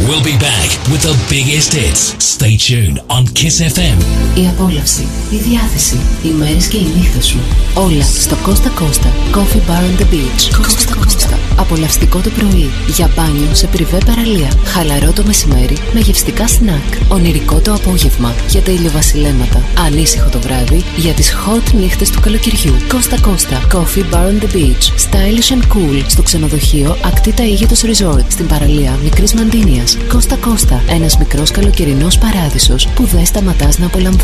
We'll be back with the biggest hits. Stay tuned on Kiss FM. Η απόλαυση, η διάθεση, οι μέρες και οι νύχτες σου. Όλα στο Costa Costa Coffee Bar on the Beach. Costa Costa. Απολαυστικό το πρωί, για μπάνιο σε πριβέ παραλία. Χαλαρό το μεσημέρι με γευστικά σνακ. Ονειρικό το απόγευμα για τα ηλιοβασιλέματα. Ανήσυχο το βράδυ για τις hot νύχτες του καλοκαιριού. Costa Costa Coffee Bar on the Beach. Stylish and cool στο ξενοδοχείο Ακτή Ταΐγετος Resort στην παραλία Μικρής Μαντίνιας. Costa Costa, ένας μικρός καλοκαιρινός παράδεισος που δεν σταματάς να απολαμβάνεις.